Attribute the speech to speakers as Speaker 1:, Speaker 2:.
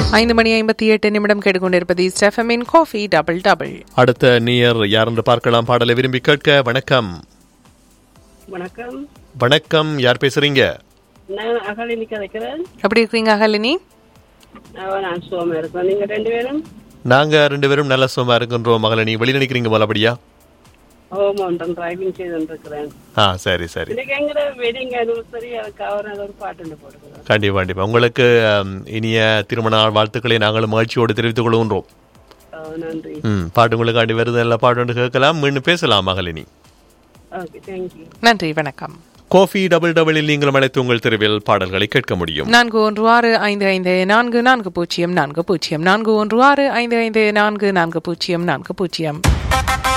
Speaker 1: 5:58 கேட்டுக்கொண்டிருப்பது ஸ்டெஃபமின் coffee double double.
Speaker 2: அடுத்த நேயர் யார் என்று பார்க்கலாம். பாடலை விரும்பி கேட்க. வணக்கம்.
Speaker 3: வணக்கம்.
Speaker 2: வணக்கம், யார் பேசுறீங்க?
Speaker 3: நான் அகலினி கதைக்கிறேன்.
Speaker 1: எப்படி இருக்கீங்க அகலினி?
Speaker 3: நான் சுகமா இருக்கேன். நீங்க ரெண்டு பேரும்?
Speaker 2: நாங்க ரெண்டு பேரும் நல்ல சுகமா இருக்கின்றோம். மகளி வெளியில நிக்கிறீங்க போலபடியா?
Speaker 3: டிரைவிங் செய்திருக்கிறேன்.
Speaker 2: சரி சரி.
Speaker 3: வெட்டிங் ஆனிவர்சரி, அதுக்காக ஒரு பாட்டு போட்டுக்கிறேன்.
Speaker 2: கண்டிப்பா கண்டிப்பா. உங்களுக்கு இனிய திருமண நாள் வாழ்த்துக்களை நாங்களும் மகிழ்ச்சியோடு தெரிவித்துக் கொள்கின்றோம்.
Speaker 3: நன்றி.
Speaker 2: பாட்டு உங்களுக்காண்டி வருது, நல்ல பாட்டு கேட்கலாம். மீண்டும் பேசலாம் மகளினி.
Speaker 1: நன்றி, வணக்கம்.
Speaker 2: காஃபி டபுள் டபுளில் நீங்களும் அழைத்து உங்கள் தெருவில் பாடல்களை கேட்க முடியும்.
Speaker 1: 41655440 41655440.